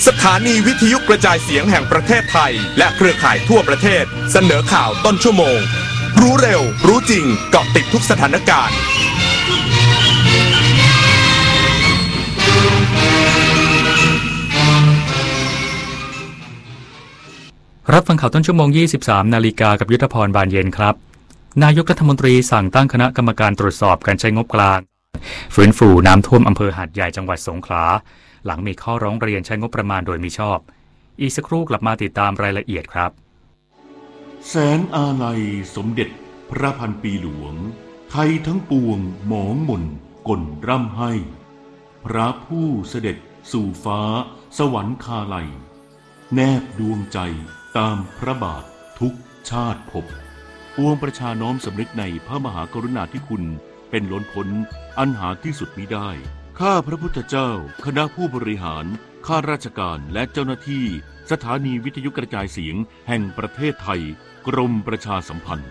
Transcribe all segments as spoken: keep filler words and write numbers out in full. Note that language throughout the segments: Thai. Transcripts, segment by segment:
สถานีวิทยุกระจายเสียงแห่งประเทศไทยและเครือข่ายทั่วประเทศเสนอข่าวต้นชั่วโมงรู้เร็วรู้จริงเกาะติดทุกสถานการณ์รับฟังข่าวต้นชั่วโมง ยี่สิบสาม นาฬิกากับยุทธพรบานเย็นครับนายกรัฐมนตรีสั่งตั้งคณะกรรมการตรวจสอบการใช้งบกลางฟื้นฟูน้ำท่วมอำเภอหาดใหญ่จังหวัดสงขลาหลังมีข้อร้องเรียนใช้งบประมาณโดยมิชอบอีกสักครู่กลับมาติดตามรายละเอียดครับแสนอาลัยสมเด็จพระพันปีหลวงไทยทั้งปวงหมองหม่นก่นร่ำให้พระผู้เสด็จสู่ฟ้าสวรรคาลัยแนบดวงใจตามพระบาททุกชาติภพปวงประชาน้อมสำนึกในพระมหากรุณาธิคุณเป็นล้นพ้นอันหาที่สุดมิได้ข้าพระพุทธเจ้าคณะผู้บริหารข้าราชการและเจ้าหน้าที่สถานีวิทยุกระจายเสียงแห่งประเทศไทยกรมประชาสัมพันธ์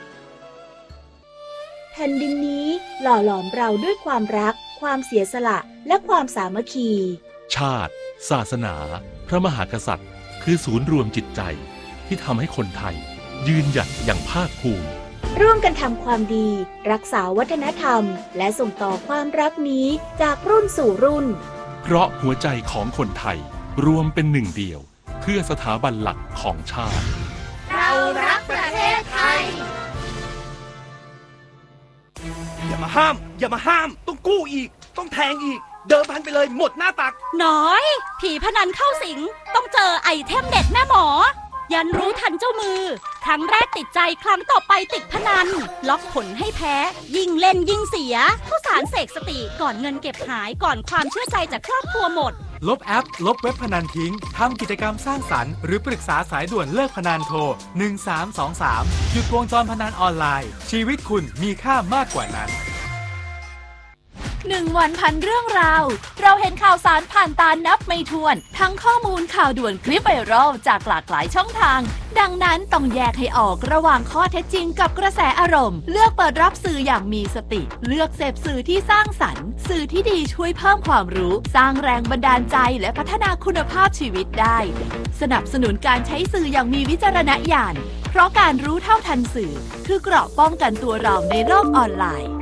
แผ่นดินนี้หล่อหลอมเราด้วยความรักความเสียสละและความสามัคคีชาติศาสนาพระมหากษัตริย์คือศูนย์รวมจิตใจที่ทำให้คนไทยยืนหยัดอย่างภาคภูมิร่วมกันทำความดีรักษาวัฒนธรรมและส่งต่อความรักนี้จากรุ่นสู่รุ่นเพราะหัวใจของคนไทยรวมเป็นหนึ่งเดียวเพื่อสถาบันหลักของชาติเรารักประเทศไทยอย่ามาห้ามอย่ามาห้ามต้องกู้อีกต้องแทงอีกเดิมพันไปเลยหมดหน้าตักน้อยผีพนันเข้าสิงต้องเจอไอเทมเด็ดแม่หมอยันรู้ทันเจ้ามือครั้งแรกติดใจครั้งต่อไปติดพนันล็อกผลให้แพ้ยิ่งเล่นยิ่งเสียข้าวสารเสกสติก่อนเงินเก็บหายก่อนความเชื่อใจจากครอบครัวหมดลบแอปลบเว็บพนันทิ้งทำกิจกรรมสร้างสรรค์หรือปรึกษาสายด่วนเลิกพนันโทรหนึ่งสามสองสามหยุดวงจรพนันออนไลน์ชีวิตคุณมีค่ามากกว่านั้นหนึ่งวันพันเรื่องราวเราเห็นข่าวสารผ่านตานับไม่ถ้วนทั้งข้อมูลข่าวด่วนคลิปไวรัลจากหลากหลายช่องทางดังนั้นต้องแยกให้ออกระหว่างข้อเท็จจริงกับกระแสอารมณ์เลือกเปิดรับสื่ออย่างมีสติเลือกเสพสื่อที่สร้างสรรค์สื่อที่ดีช่วยเพิ่มความรู้สร้างแรงบันดาลใจและพัฒนาคุณภาพชีวิตได้สนับสนุนการใช้สื่ออย่างมีวิจารณญาณเพราะการรู้เท่าทันสื่อคือเกราะป้องกันตัวเราในโลกออนไลน์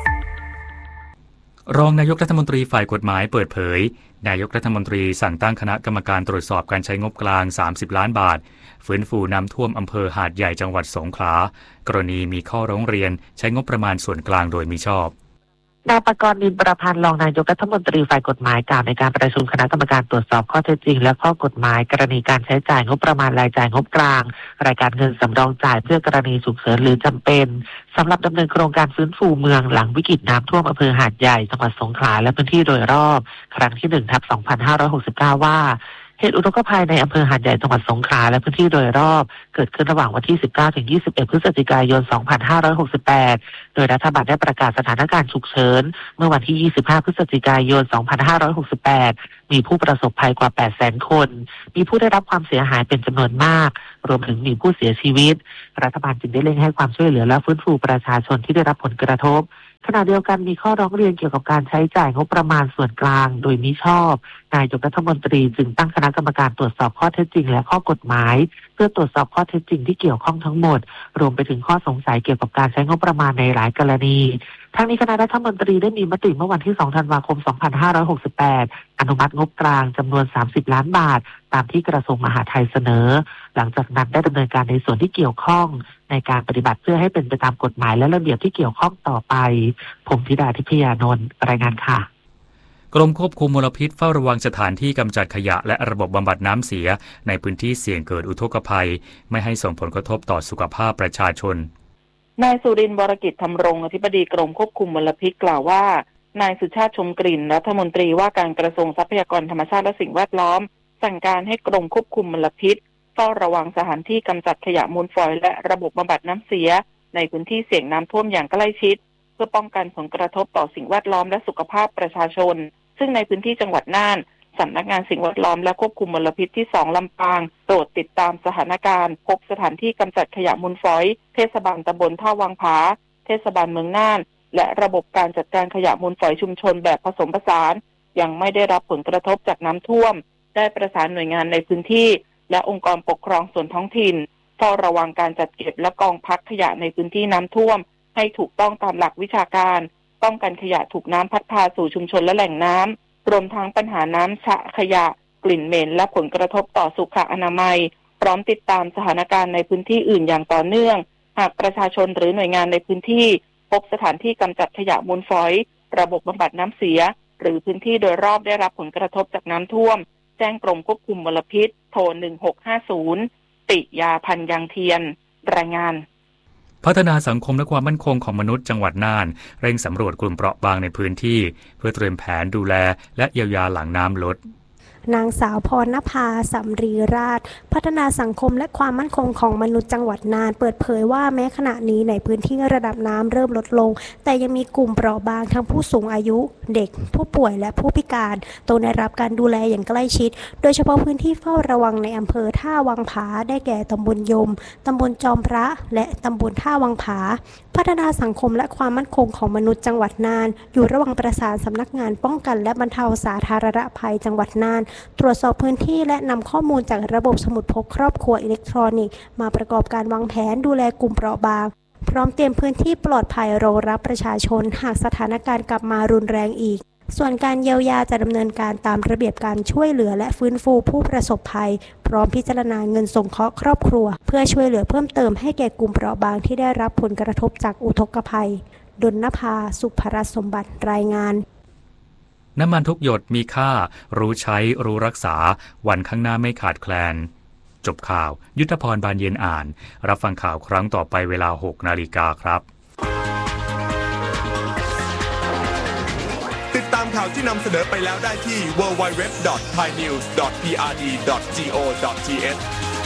รองนายกรัฐมนตรีฝ่ายกฎหมายเปิดเผยนายกรัฐมนตรีสั่งตั้งคณะกรรมการตรวจสอบการใช้งบกลางสามสิบล้านบาทฟื้นฟูน้ำท่วมอำเภอหาดใหญ่จังหวัดสงขลากรณีมีข้อร้องเรียนใช้งบประมาณส่วนกลางโดยมิชอบนายปกรณ์นินประพันธ์รองนายกรัฐมนตรีฝ่ายกฎหมายกล่าวในการประชุมคณะกรรมการตรวจสอบข้อเท็จจริงและข้อกฎหมายกรณีการใช้จ่ายงบประมาณรายจ่ายงบกลางรายการเงินสำรองจ่ายเพื่อกรณีฉุกเฉินหรือจำเป็นสำหรับดำเนินโครงการฟื้นฟูเมืองหลังวิกฤตน้ำท่วมอำเภอหาดใหญ่จังหวัดสงขลาและพื้นที่โดยรอบครั้งที่หนึ่งทับสองพันห้าร้อยหกสิบเก้าว่าเหตุอุทกภัยในอำเภอหาดใหญ่จังหวัดสงขลาและพื้นที่โดยรอบเกิดขึ้นระหว่างวันที่สิบเก้าถึงยี่สิบเอ็ดพฤศจิกายนสองพันห้าร้อยหกสิบแปดโดยรัฐบาลได้ประกาศสถานการณ์ฉุกเฉินเมื่อวันที่ยี่สิบห้าพฤศจิกายนสองพันห้าร้อยหกสิบแปดมีผู้ประสบภัยกว่า แปดแสน คนมีผู้ได้รับความเสียหายเป็นจำนวนมากรวมถึงมีผู้เสียชีวิตรัฐบาลจึงได้เร่งให้ความช่วยเหลือและฟื้นฟูประชาชนที่ได้รับผลกระทบขณะเดียวกันมีข้อร้องเรียนเกี่ยวกับการใช้จ่ายงบประมาณส่วนกลางโดยมิชอบนายกรัฐมนตรีจึงตั้งคณะกรรมการตรวจสอบข้อเท็จจริงและข้อกฎหมายเพื่อตรวจสอบข้อเท็จจริงที่เกี่ยวข้องทั้งหมดรวมไปถึงข้อสงสัยเกี่ยวกับการใช้งบประมาณในหลายกรณีทั้งนี้คณะรัฐมนตรีได้มีมติเมื่อวันที่สองธันวาคมสองพันห้าร้อยหกสิบแปดอนุมัติงบกลางจำนวนสามสิบล้านบาทตามที่กระทรวงมหาดไทยเสนอหลังจากนั้นได้ดำเนินการในส่วนที่เกี่ยวข้องในการปฏิบัติเพื่อให้เป็นไปตามกฎหมายและระเบียบที่เกี่ยวข้องต่อไปผมธิดาทิพยานนท์รายงานค่ะกรมควบคุมมลพิษเฝ้าระวังสถานที่กำจัดขยะและระบบบำบัดน้ำเสียในพื้นที่เสี่ยงเกิดอุทกภัยไม่ให้ส่งผลกระทบต่อสุขภาพประชาชนนายสุรินทร์ วรกิจธรรมรงค์อธิบดีกรมควบคุมมลพิษกล่าวว่านายสุชาติชมกลิ่นรัฐมนตรีว่าการกระทรวงทรัพยากรธรรมชาติและสิ่งแวดล้อมสั่งการให้กรมควบคุมมลพิษเฝ้าระวังสถานที่กำจัดขยะมูลฝอยและระบบบำบัดน้ำเสียในพื้นที่เสี่ยงน้ำท่วมอย่างใกล้ชิดเพื่อป้องกันผลกระทบต่อสิ่งแวดล้อมและสุขภาพประชาชนซึ่งในพื้นที่จังหวัดน่านสำนักงานสิ่งแวดล้อมและควบคุมมลพิษที่สองลำปางโปรดติดตามสถานการณ์พบสถานที่กำจัดขยะมูลฝอยเทศบาลตำบลท่าวังผาเทศบาลเมืองน่านและระบบการจัดการขยะมูลฝอยชุมชนแบบผสมผสานยังไม่ได้รับผลกระทบจากน้ำท่วม เได้ประสานหน่วยงานในพื้นที่และองค์กรปกครองส่วนท้องถิ่นเฝ้าระวังการจัดเก็บและกองพักขยะในพื้นที่น้ำท่วมให้ถูกต้องตามหลักวิชาการป้องกันขยะถูกน้ำพัดพาสู่ชุมชนและแหล่งน้ำรวมทั้งปัญหาน้ำฉะขยะกลิ่นเหม็นและผลกระทบต่อสุขอนามัยพร้อมติดตามสถานการณ์ในพื้นที่อื่นอย่างต่อเนื่องหากประชาชนหรือหน่วยงานในพื้นที่พบสถานที่กำจัดขยะมูลฝอยระบบบำบัดน้ำเสียหรือพื้นที่โดยรอบได้รับผลกระทบจากน้ำท่วมแจ้งกรมควบคุมมลพิษโทรหนึ่งหกห้าศูนย์ปิยาพันยังเทียนรายงานพัฒนาสังคมและความมั่นคงของมนุษย์จังหวัดน่านเร่งสำรวจกลุ่มเปราะบางในพื้นที่เพื่อเตรียมแผนดูแลและเยียวยาหลังน้ำลดนางสาวพรณภาสำรีราชพัฒนาสังคมและความมั่นคงของมนุษย์จังหวัดน่านเปิดเผยว่าแม้ขณะนี้ในพื้นที่ระดับน้ำเริ่มลดลงแต่ยังมีกลุ่มเปราะบางทั้งผู้สูงอายุเด็กผู้ป่วยและผู้พิการต้องได้รับการดูแลอย่างใกล้ชิดโดยเฉพาะพื้นที่เฝ้าระวังในอำเภอท่าวังผาได้แก่ตำบลยมตำบลจอมพระและตำบลท่าวังผาพัฒนาสังคมและความมั่นคงของมนุษย์จังหวัดน่านอยู่ระหว่างประสานสำนักงานป้องกันและบรรเทาสาธารณภัยจังหวัดน่านตรวจสอบพื้นที่และนำข้อมูลจากระบบสมุดพกครอบครัวอิเล็กทรอนิกส์มาประกอบการวางแผนดูแลกลุ่มเปราะบางพร้อมเตรียมพื้นที่ปลอดภัยรองรับประชาชนหากสถานการณ์กลับมารุนแรงอีกส่วนการเยียวยาจะดำเนินการตามระเบียบการช่วยเหลือและฟื้นฟูผู้ประสบภัยพร้อมพิจารณาเงินสงเคราะห์ครอบครัวเพื่อช่วยเหลือเพิ่มเติมให้แก่กลุ่มเปราะบางที่ได้รับผลกระทบจากอุทกภัยดลนภาสุภรัตน์สมบัติรายงานน้ำมันทุกหยดมีค่ารู้ใช้รู้รักษาวันข้างหน้าไม่ขาดแคลนจบข่าวยุทธพรบานเย็นอ่านรับฟังข่าวครั้งต่อไปเวลาหกนาฬิกาครับติดตามข่าวที่นำเสนอไปแล้วได้ที่ ดับเบิลยู ดับเบิลยู ดับเบิลยู ดอท ไทยนิวส์ ดอท พี อาร์ ดี ดอท จี โอ ดอท ที เอช